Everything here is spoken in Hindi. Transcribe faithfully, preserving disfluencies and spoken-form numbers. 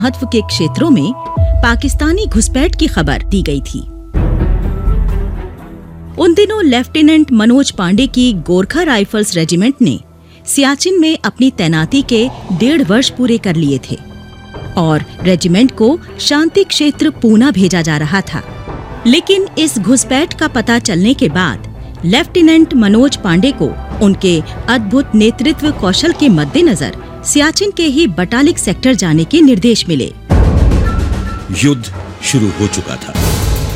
महत्व के क्षेत्रों में पाकिस्तानी घुसपैठ की खबर दी गई थी। उन दिनों लेफ्टिनेंट मनोज पांडे की गोरखा राइफल्स रेजिमेंट ने सियाचिन में अपनी तैनाती के डेढ़ वर्ष पूरे कर लिए थे और रेजिमेंट को शांति क्षेत्र पूना भेजा जा रहा था। लेकिन इस घुसपैठ का पता चलने के बाद लेफ्टिनेंट मनोज पांडे को उनके अद्भुत नेतृत्व कौशल के मद्देनजर सियाचिन के ही बटालिक सेक्टर जाने के निर्देश मिले। युद्ध शुरू हो चुका था।